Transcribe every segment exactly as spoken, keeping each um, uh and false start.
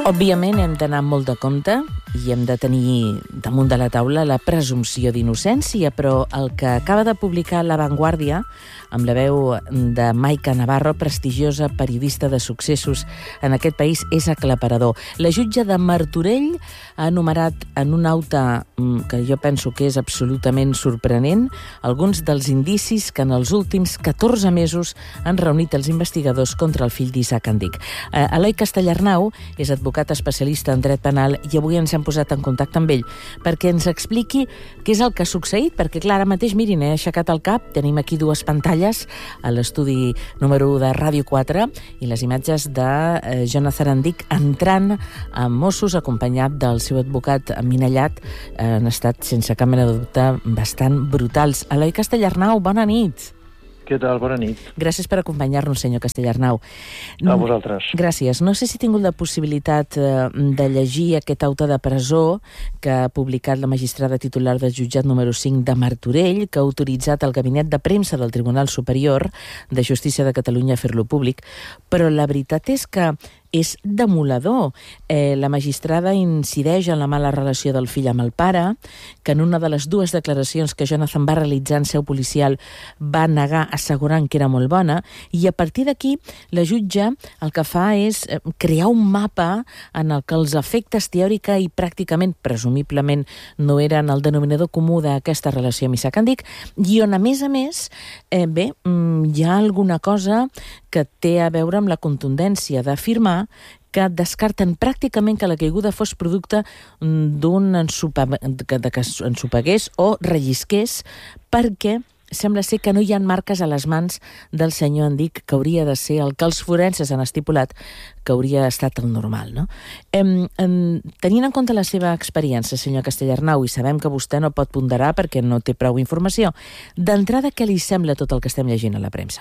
Òbviament hem d'anar molt de compte i hem de tenir damunt de la taula la presumpció d'innocència, però el que acaba de publicar La Vanguardia, amb la veu de Maica Navarro, prestigiosa periodista de successos en aquest país, és aclaparador. La jutge de Martorell ha enumerat en un aute que jo penso que és absolutament sorprenent alguns dels indicis que en els últims catorze mesos han reunit els investigadors contra el fill d'Isaac Andic. Eloi Castellarnau és advocat especialista en dret penal i avui ens hem posat en contacte amb ell perquè ens expliqui què és el que ha succeït, perquè clar, ara mateix, mirin, he aixecat el cap, tenim aquí dues pantalles a l'estudi número u de Ràdio quatre i les imatges de eh, Jonathan Andic entrant amb Mossos acompanyat del seu advocat Minellat. Eh, han estat, sense cap mena de dubte, bastant brutals. Eloi Castellarnau, bona nit. Què tal? Bona nit. Gràcies per acompanyar-nos, senyor Castellarnau. A vosaltres. Gràcies. No sé si he tingut la possibilitat de llegir aquest auto de presó que ha publicat la magistrada titular del jutjat número cinc de Martorell, que ha autoritzat el gabinet de premsa del Tribunal Superior de Justícia de Catalunya a fer-lo públic, però la veritat és que és demoledor. Eh, la magistrada incideix en la mala relació del fill amb el pare, que en una de les dues declaracions que Jonathan va realitzar en seu policial va negar assegurant que era molt bona, i a partir d'aquí la jutge el que fa és crear un mapa en el que els efectes teòrica i pràcticament, presumiblement, no eren el denominador comú d'aquesta relació amb Isaac Andic, i on, a més a més, eh, bé, hi ha alguna cosa que té a veure amb la contundència d'afirmar que descarten pràcticament que la caiguda fos producte d'un ensopa... que ensopegués o rellisqués, perquè sembla ser que no hi ha marques a les mans del senyor Andic, que hauria de ser el que els forenses han estipulat que hauria estat el normal, no? Em, em, tenint en compte la seva experiència, senyor Castellarnau, i sabem que vostè no pot ponderar perquè no té prou informació, d'entrada, què li sembla tot el que estem llegint a la premsa?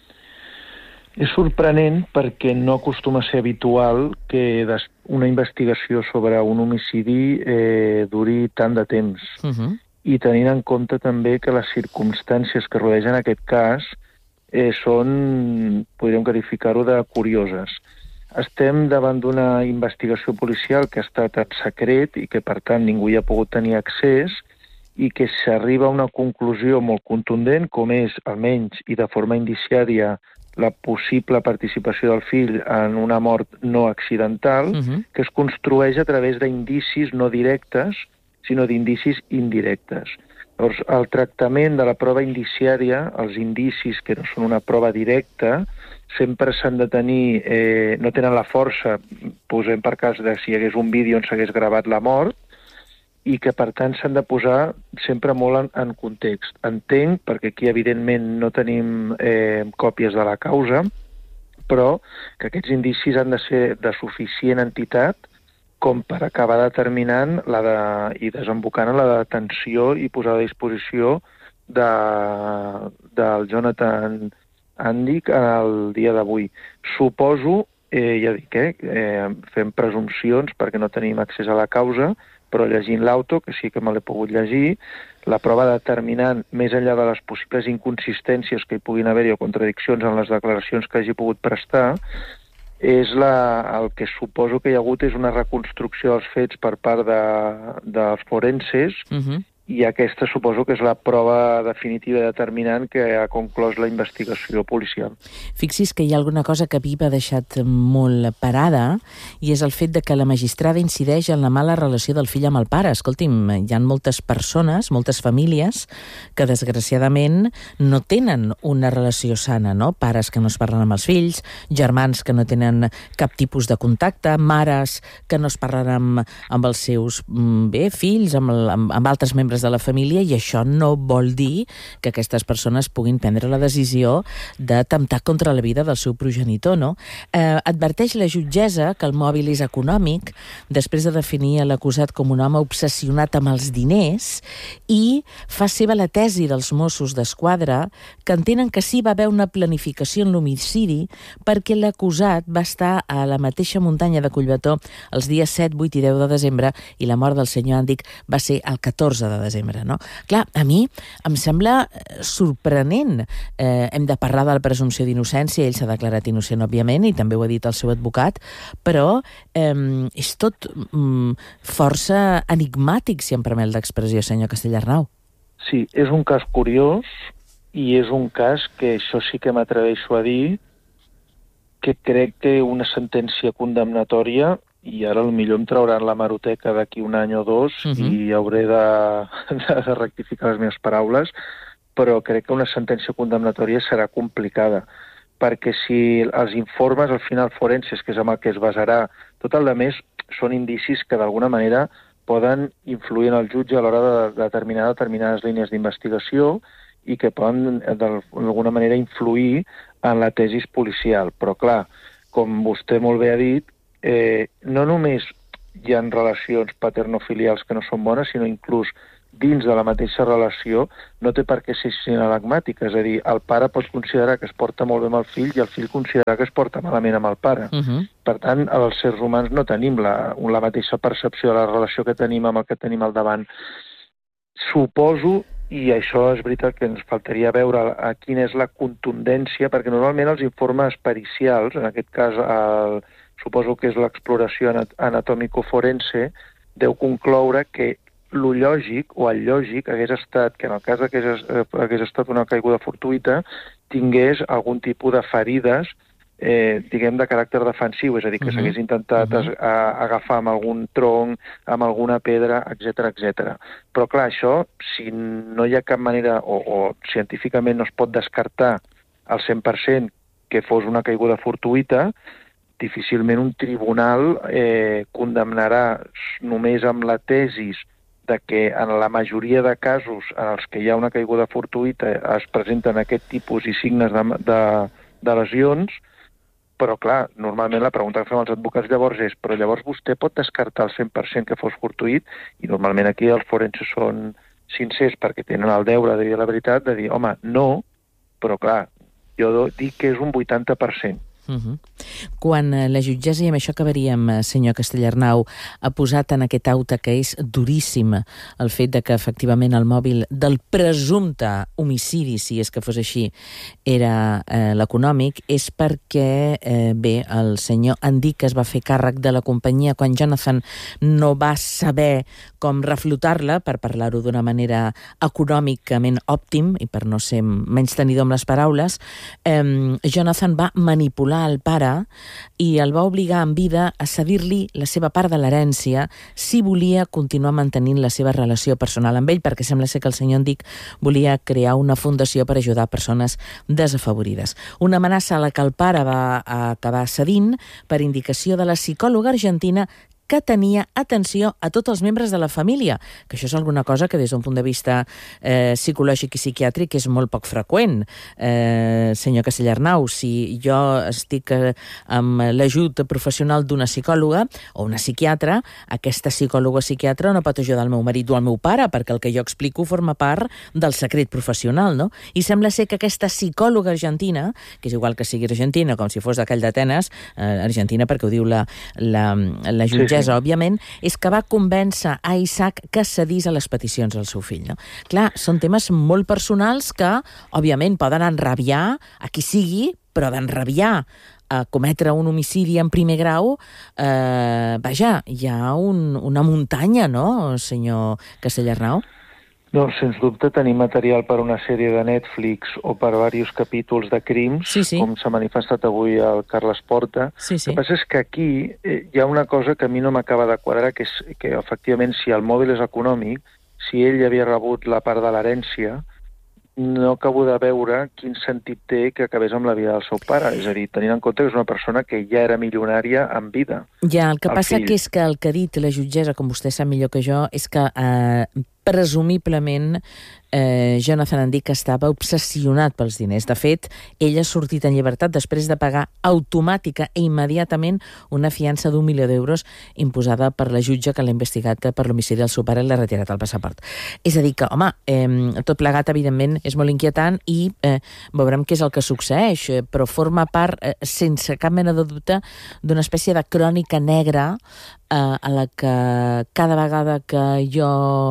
És sorprenent perquè no acostuma a ser habitual que una investigació sobre un homicidi eh, duri tant de temps. Uh-huh. I tenint en compte també que les circumstàncies que rodegen aquest cas eh, són, podríem qualificar-ho, de curioses. Estem davant d'una investigació policial que ha estat en secret i que, per tant, ningú hi ha pogut tenir accés i que s'arriba a una conclusió molt contundent, com és, almenys, i de forma indiciària, la possible participació del fill en una mort no accidental, uh-huh. que es construeix a través d'indicis no directes, sinó d'indicis indirectes. Llavors, el tractament de la prova indiciària, els indicis que no són una prova directa, sempre s'han de tenir, eh, no tenen la força, posem per cas de si hi hagués un vídeo on s'hagués gravat la mort, i que, per tant, s'han de posar sempre molt en, en context. Entenc, perquè aquí, evidentment, no tenim eh, còpies de la causa, però que aquests indicis han de ser de suficient entitat com per acabar determinant la de, i desembocant en la detenció i posar a disposició de, del Jonathan Andic el dia d'avui. Suposo, eh, ja dic, eh, eh, fem presumpcions perquè no tenim accés a la causa, però llegint l'auto, que sí que me l'he pogut llegir, la prova determinant, més enllà de les possibles inconsistències que hi puguin haver-hi o contradiccions en les declaracions que hagi pogut prestar, és la, el que suposo que hi ha hagut és una reconstrucció dels fets per part de, dels forenses, uh-huh. i aquesta suposo que és la prova definitiva i determinant que ha conclòs la investigació policial. Fixi's que hi ha alguna cosa que a mi m'ha deixat molt parada, i és el fet de que la magistrada incideix en la mala relació del fill amb el pare. Escolti'm, hi ha moltes persones, moltes famílies, que desgraciadament no tenen una relació sana, no? Pares que no es parlen amb els fills, germans que no tenen cap tipus de contacte, mares que no es parlen amb, amb els seus bé, fills, amb, el, amb, amb altres membres de la família, i això no vol dir que aquestes persones puguin prendre la decisió d'atemptar contra la vida del seu progenitor, no? Eh, adverteix la jutgessa que el mòbil és econòmic, després de definir l'acusat com un home obsessionat amb els diners, i fa seva la tesi dels Mossos d'Esquadra, que entenen que sí va haver una planificació en l'homicidi perquè l'acusat va estar a la mateixa muntanya de Collbató els dies set, vuit i deu de desembre, i la mort del senyor Andic va ser el catorze de desembre. desembre, no? Clar, a mi em sembla sorprenent. Eh, hem de parlar de la presumpció d'innocència, ell s'ha declarat innocent, òbviament, i també ho ha dit el seu advocat, però eh, és tot mm, força enigmàtic, si em permet l'expressió, senyor Castellarnau. Sí, és un cas curiós i és un cas que això sí que m'atreveixo a dir que crec que una sentència condemnatòria, i ara potser em trauran la maroteca d'aquí un any o dos uh -huh. i hauré de, de, de rectificar les meves paraules, però crec que una sentència condemnatòria serà complicada, perquè si els informes al final forenses, que és amb el que es basarà, tot el de més són indicis que d'alguna manera poden influir en el jutge a l'hora de determinar determinades línies d'investigació i que poden d'alguna manera influir en la tesis policial. Però clar, com vostè molt bé ha dit, eh, no només hi ha relacions paternofilials que no són bones, sinó inclús dins de la mateixa relació no té per què ser sinalagmàtica. És a dir, el pare pot considerar que es porta molt bé amb el fill i el fill considerar que es porta malament amb el pare. Uh-huh. Per tant, els éssers humans no tenim la, la mateixa percepció de la relació que tenim amb el que tenim al davant. Suposo, i això és veritat que ens faltaria veure a quina és la contundència, perquè normalment els informes pericials, en aquest cas el, suposo que és l'exploració anatòmico-forense, deu concloure que lo lògic o el lògic hagués estat que en el cas que hagués, hagués estat una caiguda fortuïta tingués algun tipus de ferides eh, diguem de caràcter defensiu, és a dir, que uh-huh. s'hagués intentat uh-huh. a, agafar amb algun tronc, amb alguna pedra, etcètera, etcètera. Però clar, això, si no hi ha cap manera, o, o científicament no es pot descartar al cent per cent que fos una caiguda fortuïta, difícilment un tribunal eh, condemnarà només amb la tesis de que en la majoria de casos en els que hi ha una caiguda fortuïta es presenten aquest tipus i signes de, de, de lesions, però clar, normalment la pregunta que fem als advocats llavors és però llavors vostè pot descartar el cent per cent que fos fortuït? I normalment aquí els forenses són sincers perquè tenen el deure de dir la veritat, de dir, home, no, però clar, jo dic que és un vuitanta per cent. Uh-huh. Quan la jutgessa, i amb això acabaríem, senyor Castellarnau, ha posat en aquest auto que és duríssim el fet de que efectivament el mòbil del presumpte homicidi, si és que fos així, era eh, l'econòmic, és perquè, eh, bé, el senyor Andic es va fer càrrec de la companyia quan Jonathan no va saber com reflotar-la, per parlar-ho d'una manera econòmicament òptim i per no ser menys tenidor amb les paraules. eh, Jonathan va manipular el pare i el va obligar en vida a cedir-li la seva part de l'herència si volia continuar mantenint la seva relació personal amb ell, perquè sembla ser que el senyor Andic volia crear una fundació per ajudar persones desafavorides. Una amenaça a la que el pare va acabar cedint per indicació de la psicòloga argentina que tenia atenció a tots els membres de la família, que això és alguna cosa que des d'un punt de vista eh, psicològic i psiquiàtric és molt poc freqüent. Eh, senyor Castellarnau, si jo estic eh, amb l'ajut professional d'una psicòloga o una psiquiatra, aquesta psicòloga o psiquiatra no pot ajudar el meu marit o el meu pare, perquè el que jo explico forma part del secret professional, no? I sembla ser que aquesta psicòloga argentina, que és igual que sigui argentina, com si fos d'aquell d'Atenes, eh, argentina perquè ho diu la, la, la jutgessa, sí, òbviament, és que va convèncer a Isaac que cedís a les peticions del seu fill. No? Clar, són temes molt personals que, òbviament, poden enrabiar a qui sigui, però d'enrabiar a cometre un homicidi en primer grau, eh, vaja, hi ha un, una muntanya, no, senyor Castellarnau? No, sens dubte tenim material per una sèrie de Netflix o per diversos capítols de crims, sí, sí. com s'ha manifestat avui el Carles Porta. Sí, sí. El que passa és que aquí eh, hi ha una cosa que a mi no m'acaba de quadrar, que és que efectivament si el mòbil és econòmic, si ell havia rebut la part de l'herència, no acabo de veure quin sentit té que acabés amb la vida del seu pare. És a dir, tenint en compte que és una persona que ja era milionària en vida. Ja, el que el passa que és que el que ha dit la jutgessa, com vostè sap millor que jo, és que eh, presumiblement eh, Jonathan Andic estava obsessionat pels diners. De fet, ell ha sortit en llibertat després de pagar automàtica i immediatament una fiança d'un milió d'euros imposada per la jutge que l'ha investigat per l'homicidi del seu pare i l'ha retirat el passaport. És a dir que, home, eh, tot plegat, evidentment, és molt inquietant i eh, veurem què és el que succeeix, eh, però forma part, eh, sense cap mena de dubte, d'una espècie de crònica negra eh, a la que cada vegada que jo eh,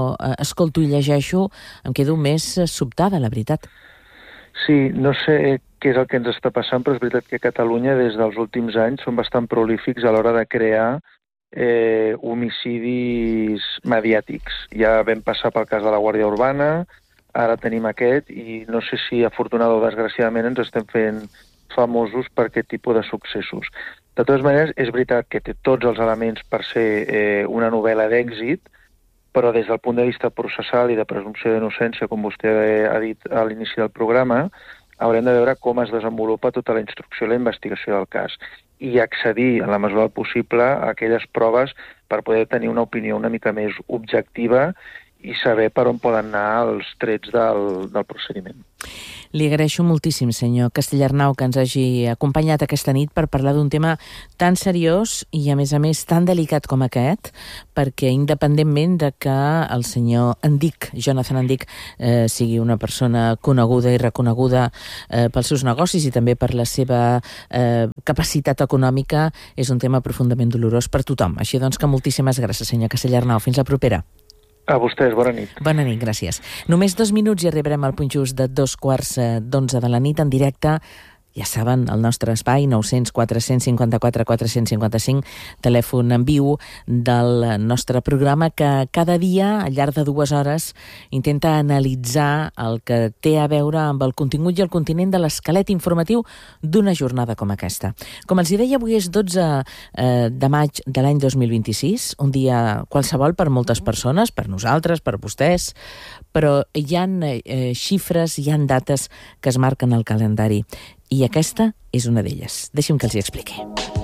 l'escolto i llegeixo, em quedo més sobtada, la veritat. Sí, no sé què és el que ens està passant, però és veritat que a Catalunya des dels últims anys són bastant prolífics a l'hora de crear eh, homicidis mediàtics. Ja vam passar pel cas de la Guàrdia Urbana, ara tenim aquest, i no sé si afortunadament o desgraciadament ens estem fent famosos per aquest tipus de successos. De totes maneres, és veritat que té tots els elements per ser eh, una novel·la d'èxit, però des del punt de vista processal i de presumpció d'innocència, com vostè ha dit a l'inici del programa, haurem de veure com es desenvolupa tota la instrucció i la investigació del cas i accedir, en la mesura del possible, a aquelles proves per poder tenir una opinió una mica més objectiva i saber per on poden anar els trets del, del procediment. Li agraeixo moltíssim, senyor Castellarnau, que ens hagi acompanyat aquesta nit per parlar d'un tema tan seriós i, a més a més, tan delicat com aquest, perquè independentment de que el senyor Endic, Jonathan Endic, eh, sigui una persona coneguda i reconeguda eh, pels seus negocis i també per la seva eh, capacitat econòmica, és un tema profundament dolorós per tothom. Així doncs que moltíssimes gràcies, senyor Castellarnau. Fins la propera. A vostès, bona nit. Bona nit, gràcies. Només dos minuts i arribarem al punt just de dos quarts d'onze de la nit en directe. Ja saben, el nostre espai, nou zero zero quatre cinc quatre quatre cinc cinc, telèfon en viu del nostre programa, que cada dia, al llarg de dues hores, intenta analitzar el que té a veure amb el contingut i el continent de l'esquelet informatiu d'una jornada com aquesta. Com els deia, avui és dotze de maig de l'any dos mil vint-i-sis, un dia qualsevol per moltes persones, per nosaltres, per vostès, però hi ha eh, xifres, hi ha dates que es marquen al calendari. I aquesta és una d'elles. Deixi'm que els hi expliqui.